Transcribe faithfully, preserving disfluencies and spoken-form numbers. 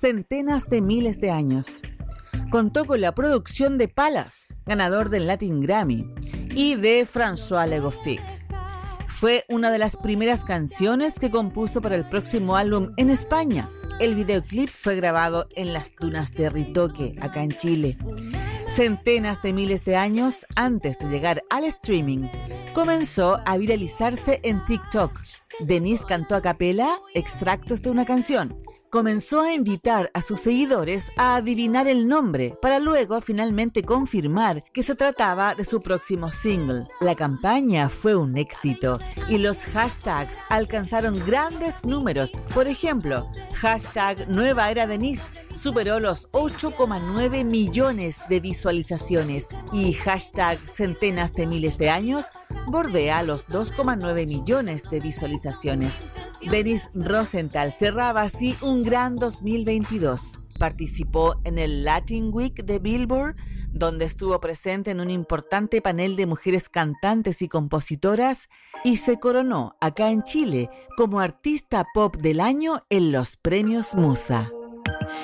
centenas de miles de años. Contó con la producción de Palas, ganador del Latin Grammy, y de François Legofic. Fue una de las primeras canciones que compuso para el próximo álbum en España. El videoclip fue grabado en las dunas de Ritoque, acá en Chile. Centenas de miles de años antes de llegar al streaming, comenzó a viralizarse en TikTok. Denise cantó a capela extractos de una canción. Comenzó a invitar a sus seguidores a adivinar el nombre para luego finalmente confirmar que se trataba de su próximo single. La campaña fue un éxito y los hashtags alcanzaron grandes números. Por ejemplo, hashtag Nueva Era Denise superó los ocho coma nueve millones de visualizaciones y hashtag Centenas de Miles de Años bordea los dos coma nueve millones de visualizaciones. Denise Rosenthal cerraba así un gran dos mil veintidós. Participó en el Latin Week de Billboard, donde estuvo presente en un importante panel de mujeres cantantes y compositoras, y se coronó acá en Chile como artista pop del año en los premios Musa.